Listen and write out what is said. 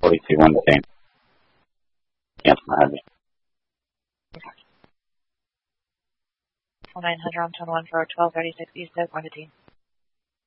42-1 to same. Cancel my heavy. 900 on 10-1 for 1236 East of 1 to team.